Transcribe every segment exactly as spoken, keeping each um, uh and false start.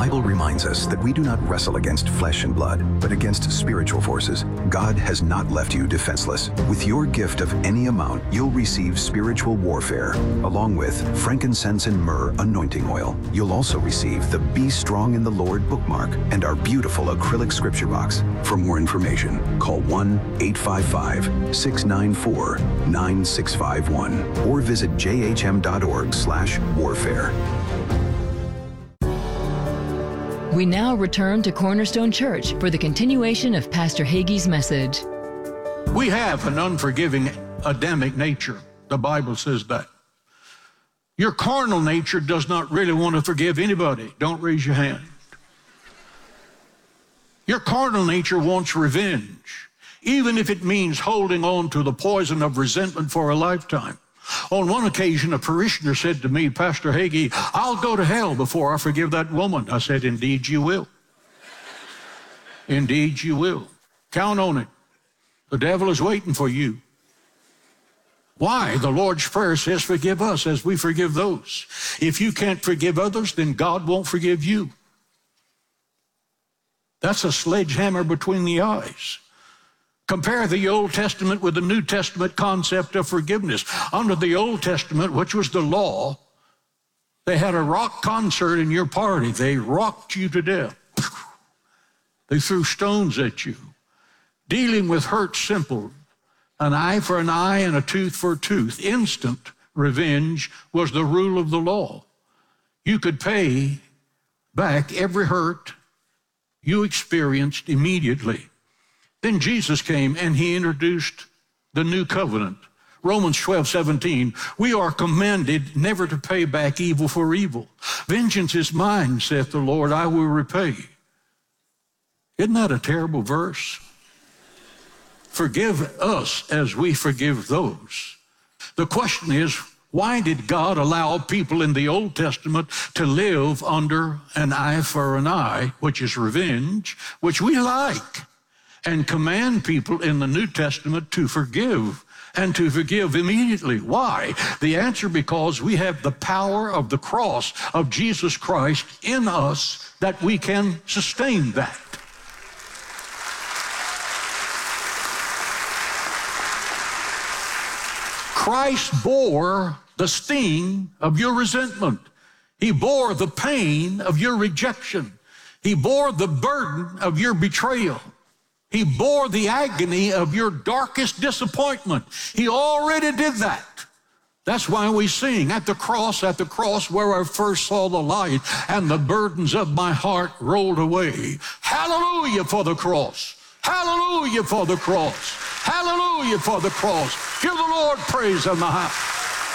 Bible reminds us that we do not wrestle against flesh and blood, but against spiritual forces. God has not left you defenseless. With your gift of any amount, you'll receive spiritual warfare, along with frankincense and myrrh anointing oil. You'll also receive the Be Strong in the Lord bookmark and our beautiful acrylic scripture box. For more information, call one eight five five, six nine four, nine six five one or visit j h m dot org slash warfare. We now return to Cornerstone Church for the continuation of Pastor Hagee's message. We have an unforgiving Adamic nature. The Bible says that. Your carnal nature does not really want to forgive anybody. Don't raise your hand. Your carnal nature wants revenge, even if it means holding on to the poison of resentment for a lifetime. On one occasion, a parishioner said to me, Pastor Hagee, I'll go to hell before I forgive that woman. I said, indeed you will. Indeed you will. Count on it. The devil is waiting for you. Why? The Lord's Prayer says, forgive us as we forgive those. If you can't forgive others, then God won't forgive you. That's a sledgehammer between the eyes. Compare the Old Testament with the New Testament concept of forgiveness. Under the Old Testament, which was the law, they had a rock concert in your party. They rocked you to death. They threw stones at you. Dealing with hurt simple. An eye for an eye and a tooth for a tooth. Instant revenge was the rule of the law. You could pay back every hurt you experienced immediately. Then Jesus came and he introduced the new covenant. Romans twelve seventeen, we are commanded never to pay back evil for evil. Vengeance is mine, saith the Lord, I will repay. Isn't that a terrible verse? Forgive us as we forgive those. The question is, why did God allow people in the Old Testament to live under an eye for an eye, which is revenge, which we like, and command people in the New Testament to forgive and to forgive immediately? Why? The answer, because we have the power of the cross of Jesus Christ in us that we can sustain that. Christ bore the sting of your resentment. He bore the pain of your rejection. He bore the burden of your betrayal. He bore the agony of your darkest disappointment. He already did that. That's why we sing, at the cross, at the cross where I first saw the light and the burdens of my heart rolled away. Hallelujah for the cross. Hallelujah for the cross. Hallelujah for the cross. Give the Lord praise in the house.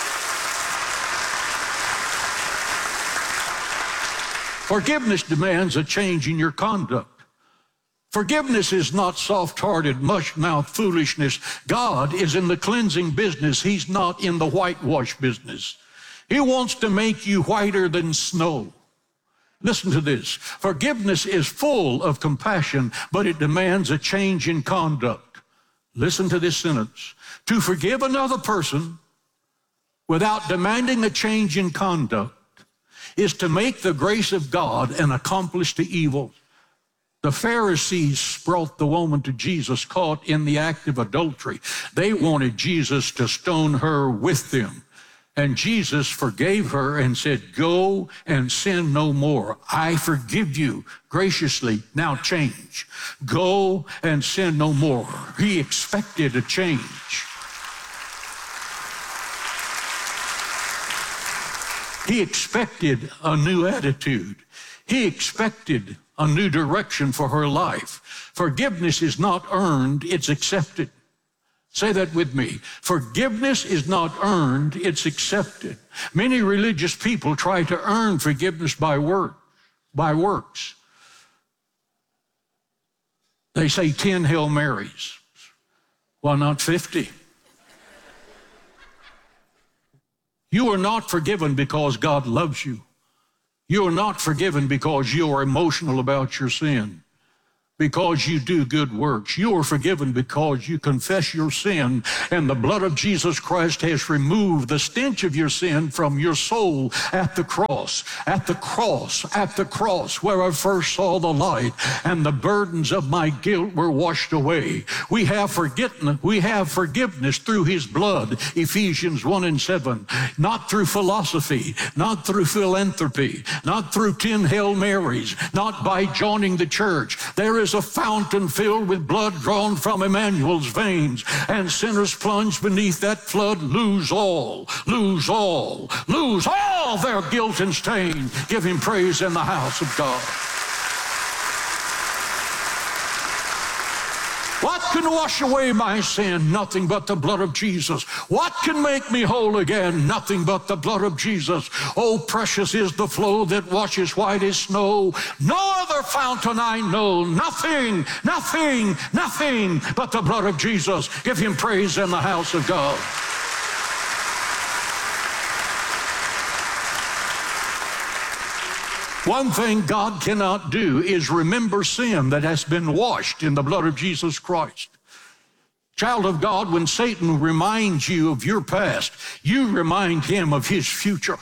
Forgiveness demands a change in your conduct. Forgiveness is not soft-hearted, mush-mouthed foolishness. God is in the cleansing business. He's not in the whitewash business. He wants to make you whiter than snow. Listen to this. Forgiveness is full of compassion, but it demands a change in conduct. Listen to this sentence. To forgive another person without demanding a change in conduct is to make the grace of God an accomplice to evil. The Pharisees brought the woman to Jesus caught in the act of adultery. They wanted Jesus to stone her with them. And Jesus forgave her and said, go and sin no more. I forgive you graciously. Now change. Go and sin no more. He expected a change. He expected a new attitude. He expected a new direction for her life. Forgiveness is not earned, it's accepted. Say that with me. Forgiveness is not earned, it's accepted. Many religious people try to earn forgiveness by work, by works. They say ten Hail Marys. Why not fifty? You are not forgiven because God loves you. You are not forgiven because you are emotional about your sin. because you do good works. You are forgiven because you confess your sin, and the blood of Jesus Christ has removed the stench of your sin from your soul at the cross, at the cross, at the cross, where I first saw the light, and the burdens of my guilt were washed away. We have forgiveness, we have forgiveness through his blood, Ephesians one and seven, not through philosophy, not through philanthropy, not through ten Hail Marys, not by joining the church. There is a fountain filled with blood drawn from Emmanuel's veins, and sinners plunged beneath that flood lose all, lose all, lose all their guilt and stain. Give him praise in the house of God. What can wash away my sin? Nothing but the blood of Jesus. What can make me whole again? Nothing but the blood of Jesus. Oh, precious is the flow that washes white as snow. No other fountain I know. Nothing, nothing, nothing but the blood of Jesus. Give him praise in the house of God. One thing God cannot do is remember sin that has been washed in the blood of Jesus Christ. Child of God, when Satan reminds you of your past, you remind him of his future.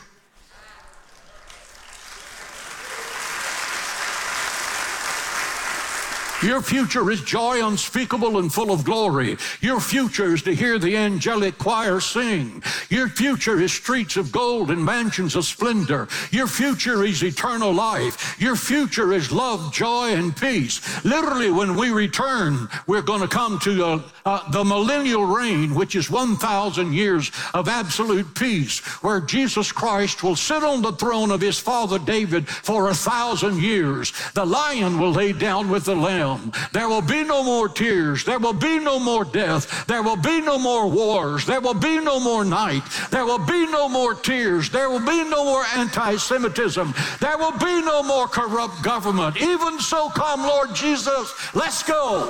Your future is joy unspeakable and full of glory. Your future is to hear the angelic choir sing. Your future is streets of gold and mansions of splendor. Your future is eternal life. Your future is love, joy, and peace. Literally, when we return, we're going to come to uh, uh, the millennial reign, which is one thousand years of absolute peace, where Jesus Christ will sit on the throne of his father David for a thousand years. The lion will lay down with the lamb. There will be no more tears. There will be no more death. There will be no more wars. There will be no more night. There will be no more tears. There will be no more anti-Semitism. There will be no more corrupt government. Even so, come, Lord Jesus. Let's go.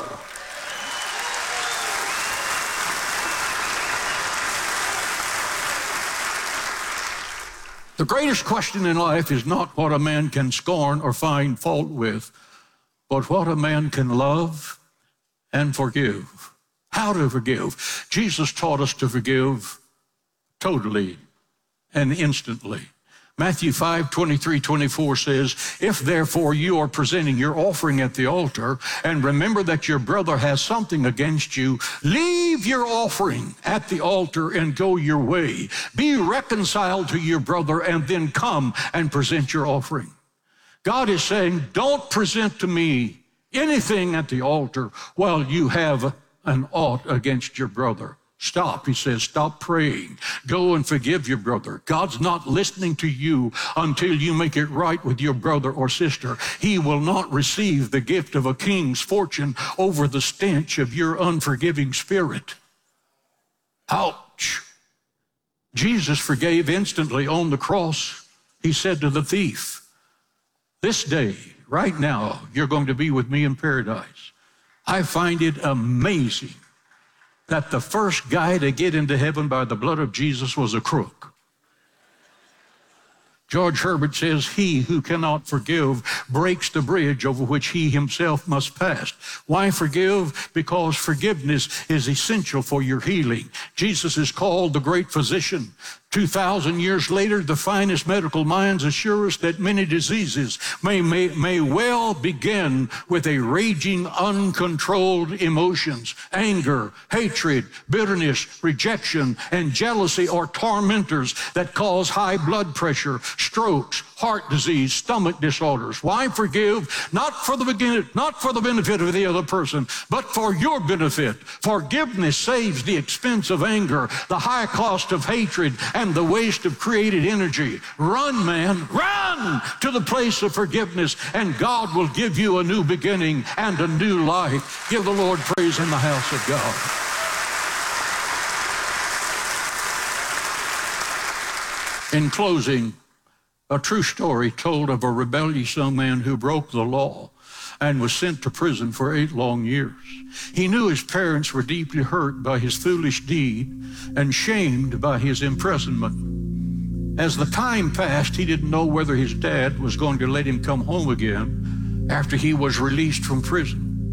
The greatest question in life is not what a man can scorn or find fault with, but what a man can love and forgive. How to forgive. Jesus taught us to forgive totally and instantly. Matthew five, twenty-three, twenty-four says, if therefore you are presenting your offering at the altar, and remember that your brother has something against you, leave your offering at the altar and go your way. Be reconciled to your brother and then come and present your offering. God is saying, don't present to me anything at the altar while you have an ought against your brother. Stop, he says, stop praying. Go and forgive your brother. God's not listening to you until you make it right with your brother or sister. He will not receive the gift of a king's fortune over the stench of your unforgiving spirit. Ouch. Jesus forgave instantly on the cross. He said to the thief, this day, right now, you're going to be with me in paradise. I find it amazing that the first guy to get into heaven by the blood of Jesus was a crook. George Herbert says, he who cannot forgive breaks the bridge over which he himself must pass. Why forgive? Because forgiveness is essential for your healing. Jesus is called the great physician. Two thousand years later, the finest medical minds assure us that many diseases may, may, may well begin with a raging, uncontrolled emotions. Anger, hatred, bitterness, rejection, and jealousy are tormentors that cause high blood pressure, strokes, heart disease, stomach disorders. Why forgive? Not for the begin- not for the benefit of the other person, but for your benefit. Forgiveness saves the expense of anger, the high cost of hatred, and the waste of created energy. Run, man, run to the place of forgiveness, and God will give you a new beginning and a new life. Give the Lord praise in the house of God. In closing, a true story told of a rebellious young man who broke the law and was sent to prison for eight long years. He knew his parents were deeply hurt by his foolish deed and shamed by his imprisonment. As the time passed, he didn't know whether his dad was going to let him come home again after he was released from prison.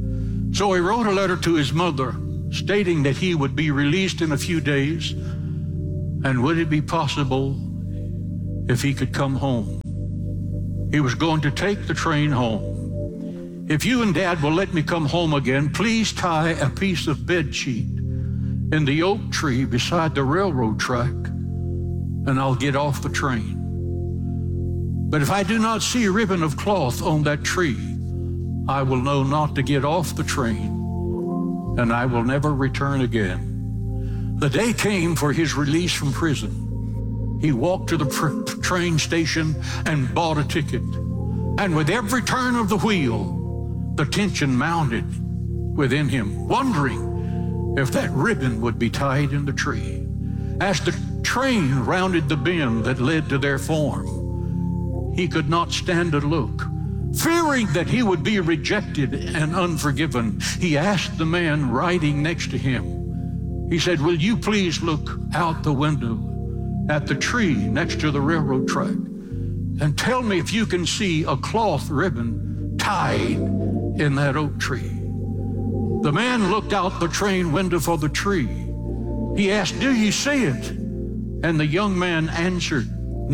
So he wrote a letter to his mother stating that he would be released in a few days, and would it be possible if he could come home. He was going to take the train home. If you and Dad will let me come home again, please tie a piece of bed sheet in the oak tree beside the railroad track, and I'll get off the train. But if I do not see a ribbon of cloth on that tree, I will know not to get off the train, and I will never return again. The day came for his release from prison. He walked to the pr- train station and bought a ticket. And with every turn of the wheel, the tension mounted within him, wondering if that ribbon would be tied in the tree. As the train rounded the bend that led to their farm, he could not stand to look. Fearing that he would be rejected and unforgiven, he asked the man riding next to him. He said, "Will you please look out the window at the tree next to the railroad track and tell me if you can see a cloth ribbon tied in that oak tree?" The man looked out the train window for the tree. He asked, "Do you see it?" And the young man answered,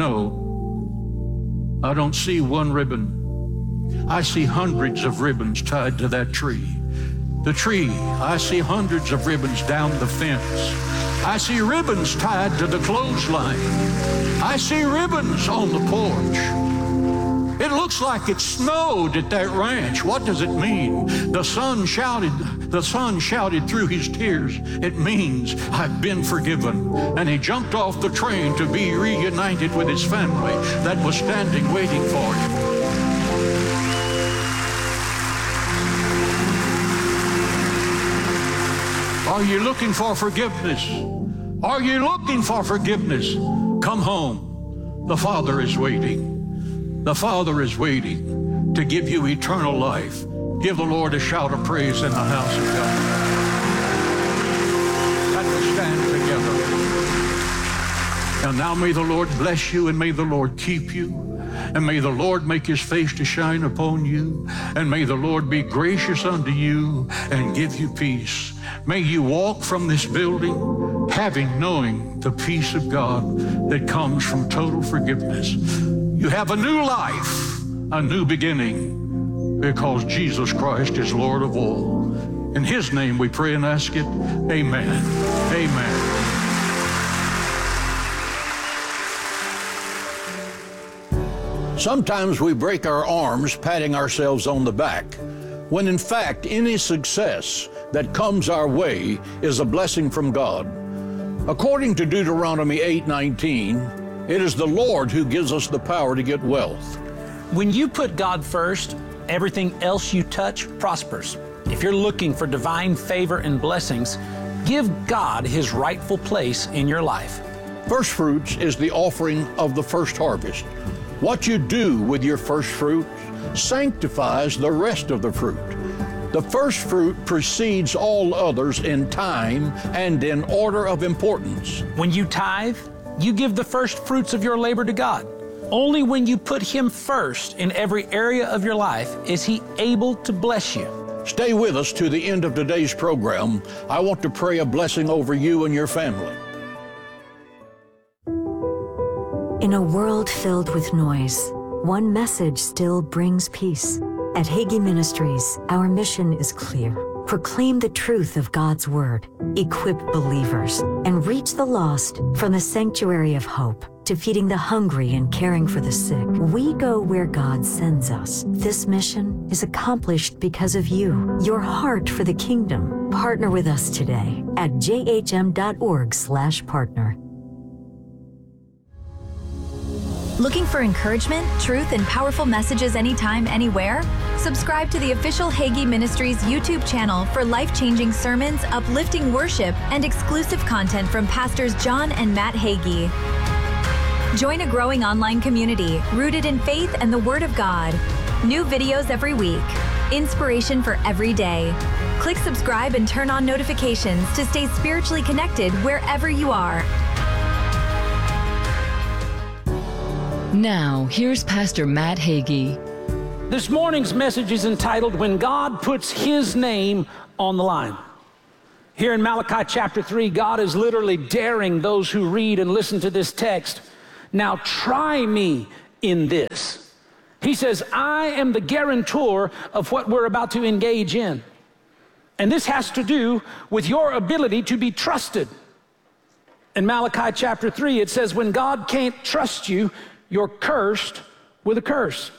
"No, I don't see one ribbon. I see hundreds of ribbons tied to that tree. The tree, I see hundreds of ribbons down the fence. I see ribbons tied to the clothesline. I see ribbons on the porch. It looks like it snowed at that ranch. What does it mean?" The son shouted, the son shouted through his tears, "It means I've been forgiven." And he jumped off the train to be reunited with his family that was standing waiting for him. Are you looking for forgiveness? Are you looking for forgiveness? Come home. The Father is waiting. The Father is waiting to give you eternal life. Give the Lord a shout of praise in the house of God. Let us stand together. And now may the Lord bless you, and may the Lord keep you. And may the Lord make his face to shine upon you. And may the Lord be gracious unto you and give you peace. May you walk from this building having knowing the peace of God that comes from total forgiveness. You have a new life, a new beginning, because Jesus Christ is Lord of all. In his name we pray and ask it. Amen. Amen. Sometimes we break our arms patting ourselves on the back, when in fact any success that comes our way is a blessing from God. According to Deuteronomy eight nineteen, it is the Lord who gives us the power to get wealth. When you put God first, everything else you touch prospers. If you're looking for divine favor and blessings, give God his rightful place in your life. First fruits is the offering of the first harvest. What you do with your first fruit sanctifies the rest of the fruit. The first fruit precedes all others in time and in order of importance. When you tithe, you give the first fruits of your labor to God. Only when you put him first in every area of your life is he able to bless you. Stay with us to the end of today's program. I want to pray a blessing over you and your family. In a world filled with noise, one message still brings peace. At Hagee Ministries, our mission is clear. Proclaim the truth of God's Word, equip believers, and reach the lost from the sanctuary of hope to feeding the hungry and caring for the sick. We go where God sends us. This mission is accomplished because of you, your heart for the kingdom. Partner with us today at j h m dot org slash partner. Looking for encouragement, truth, and powerful messages anytime, anywhere? Subscribe to the official Hagee Ministries YouTube channel for life-changing sermons, uplifting worship, and exclusive content from Pastors John and Matt Hagee. Join a growing online community rooted in faith and the Word of God. New videos every week. Inspiration for every day. Click subscribe and turn on notifications to stay spiritually connected wherever you are. Now, here's Pastor Matt Hagee. This morning's message is entitled, When God Puts His Name on the Line. Here in Malachi chapter three, God is literally daring those who read and listen to this text. Now try me in this. He says, I am the guarantor of what we're about to engage in. And this has to do with your ability to be trusted. In Malachi chapter three, it says, when God can't trust you, you're cursed with a curse.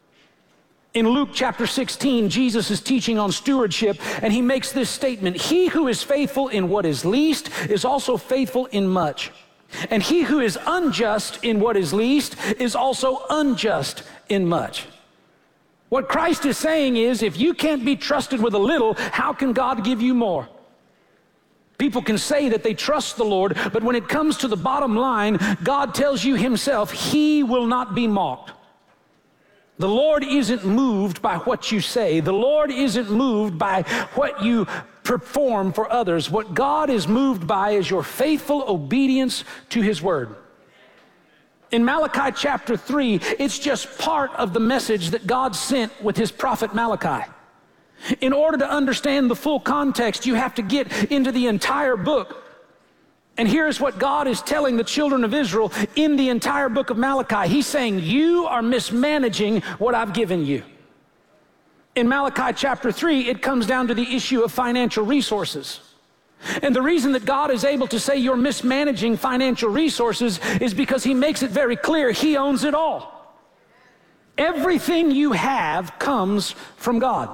In Luke chapter sixteen, Jesus is teaching on stewardship, and he makes this statement, he who is faithful in what is least is also faithful in much. And he who is unjust in what is least is also unjust in much. What Christ is saying is, if you can't be trusted with a little, how can God give you more? People can say that they trust the Lord, but when it comes to the bottom line, God tells you himself, he will not be mocked. The Lord isn't moved by what you say. The Lord isn't moved by what you perform for others. What God is moved by is your faithful obedience to his word. In Malachi chapter three, it's just part of the message that God sent with his prophet Malachi. In order to understand the full context, you have to get into the entire book. And here's what God is telling the children of Israel in the entire book of Malachi. He's saying, you are mismanaging what I've given you. In Malachi chapter three, it comes down to the issue of financial resources. And the reason that God is able to say you're mismanaging financial resources is because he makes it very clear he owns it all. Everything you have comes from God.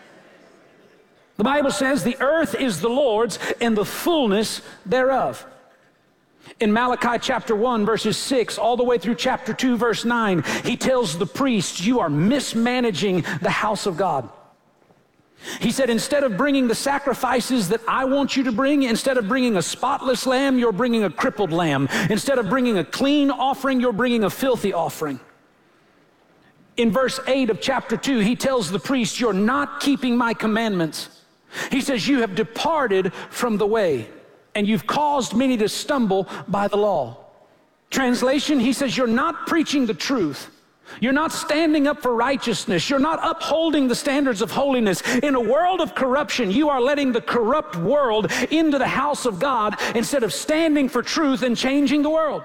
The Bible says the earth is the Lord's and the fullness thereof. In Malachi chapter one, verses six, all the way through chapter two, verse nine, he tells the priests, you are mismanaging the house of God. He said, instead of bringing the sacrifices that I want you to bring, instead of bringing a spotless lamb, you're bringing a crippled lamb. Instead of bringing a clean offering, you're bringing a filthy offering. In verse eight of chapter two, he tells the priests, you're not keeping my commandments. He says, you have departed from the way, and you've caused many to stumble by the law. Translation, he says, you're not preaching the truth. You're not standing up for righteousness. You're not upholding the standards of holiness. In a world of corruption, you are letting the corrupt world into the house of God instead of standing for truth and changing the world.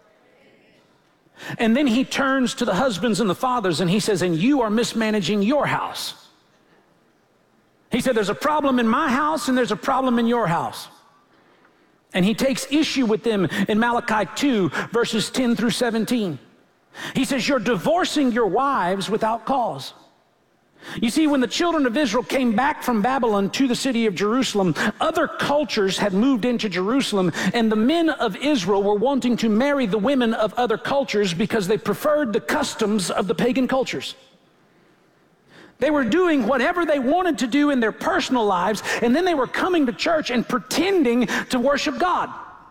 And then he turns to the husbands and the fathers and he says, and you are mismanaging your house. He said, there's a problem in my house and there's a problem in your house. And he takes issue with them in Malachi two, verses ten through seventeen. He says, you're divorcing your wives without cause. You see, when the children of Israel came back from Babylon to the city of Jerusalem, other cultures had moved into Jerusalem, and the men of Israel were wanting to marry the women of other cultures because they preferred the customs of the pagan cultures. They were doing whatever they wanted to do in their personal lives, and then they were coming to church and pretending to worship God.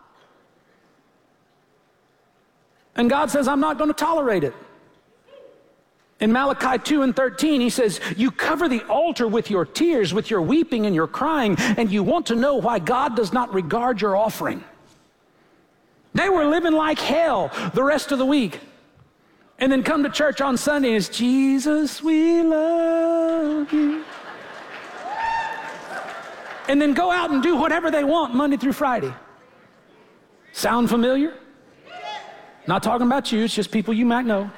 And God says, I'm not going to tolerate it. In Malachi two and thirteen, he says, you cover the altar with your tears, with your weeping and your crying, and you want to know why God does not regard your offering. They were living like hell the rest of the week. And then come to church on Sunday and it's, Jesus, we love you. And then go out and do whatever they want Monday through Friday. Sound familiar? Not talking about you, it's just people you might know.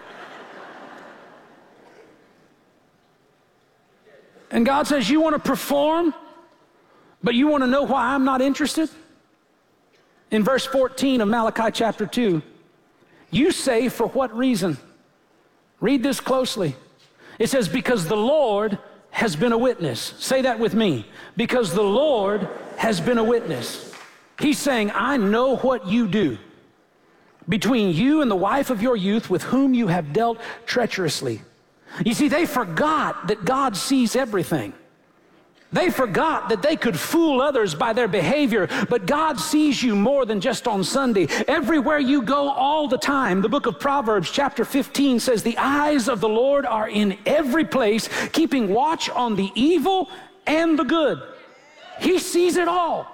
And God says, you want to perform, but you want to know why I'm not interested? In verse fourteen of Malachi chapter two, you say, for what reason? Read this closely. It says, because the Lord has been a witness. Say that with me. Because the Lord has been a witness. He's saying, I know what you do between you and the wife of your youth with whom you have dealt treacherously. You see, they forgot that God sees everything. They forgot that they could fool others by their behavior, but God sees you more than just on Sunday. Everywhere you go, all the time. The book of Proverbs chapter fifteen says, the eyes of the Lord are in every place, keeping watch on the evil and the good. He sees it all.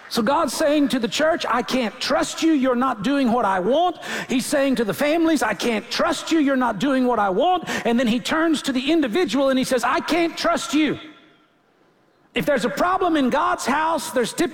So God's saying to the church, I can't trust you, you're not doing what I want. He's saying to the families, I can't trust you, you're not doing what I want. And then he turns to the individual and he says, I can't trust you. If there's a problem in God's house, there's typically